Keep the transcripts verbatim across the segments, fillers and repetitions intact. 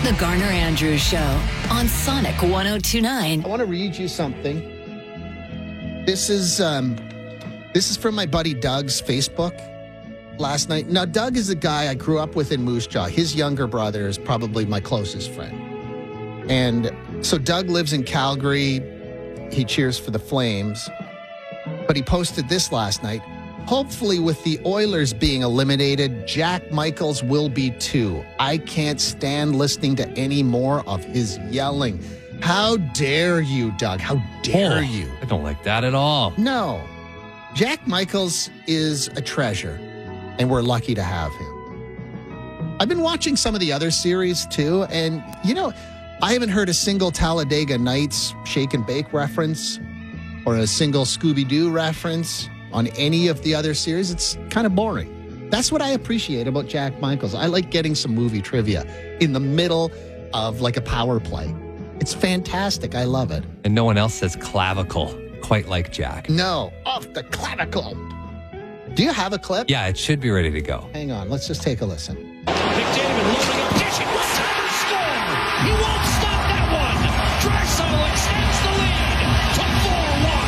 The Garner Andrews Show on Sonic one oh two point nine. I want to read you something. This is um, this is from my buddy Doug's Facebook last night. Now, Doug is a guy I grew up with in Moose Jaw. His younger brother is probably my closest friend. And so Doug lives in Calgary. He cheers for the Flames. But he posted this last night. Hopefully, with the Oilers being eliminated, Jack Michaels will be too. I can't stand listening to any more of his yelling. How dare you, Doug? How dare oh, you? I don't like that at all. No. Jack Michaels is a treasure, and we're lucky to have him. I've been watching some of the other series, too, and, you know, I haven't heard a single Talladega Nights Shake and Bake reference or a single Scooby-Doo reference on any of the other series. It's kind of boring. That's what I appreciate about Jack Michaels. I like getting some movie trivia in the middle of like a power play. It's fantastic. I love it. And no one else says clavicle quite like Jack. No, off the clavicle. Do you have a clip? Yeah, it should be ready to go. Hang on. Let's just take a listen. McDavid losing a pitch. He wants to score. He won't stop that one. Draisaitl extends the lead to four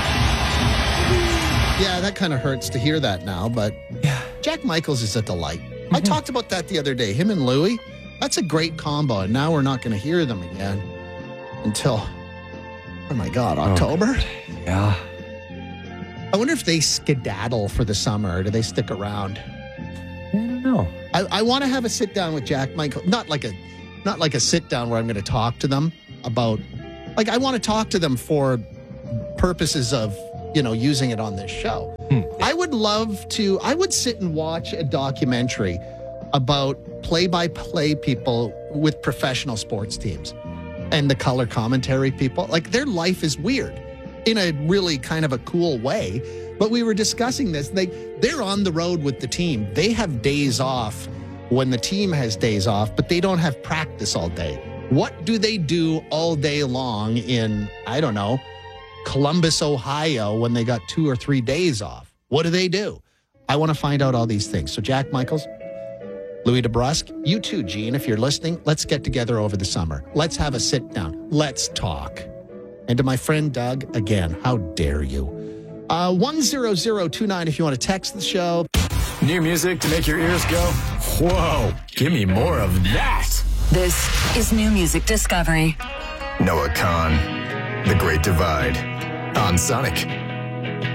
one. Yeah, that kind of hurts to hear that now, but yeah, Jack Michaels is a delight. Mm-hmm. I talked about that the other day. Him and Louie, that's a great combo, and now we're not going to hear them again until, oh my God, October? Oh, yeah. I wonder if they skedaddle for the summer, or do they stick around? I don't know. I, I want to have a sit down with Jack Michael, not like a, not like a sit down where I'm going to talk to them about, like I want to talk to them for purposes of, you know, using it on this show. Hmm. I would love to, I would sit and watch a documentary about play-by-play people with professional sports teams and the color commentary people. Like, their life is weird in a really kind of a cool way. But we were discussing this. They, they're on the road with the team. They have days off when the team has days off, but they don't have practice all day. What do they do all day long in, I don't know, Columbus, Ohio, when they got two or three days off? What do they do? I want to find out all these things. So Jack Michaels, Louie DeBrusk, you too, Gene, if you're listening, let's get together over the summer. Let's have a sit down. Let's talk. And to my friend Doug, again, how dare you? Uh, one zero zero two nine if you want to text the show. New music to make your ears go, whoa, give me more of that. This is New Music Discovery. Noah Kahan, The Great Divide, on Sonic.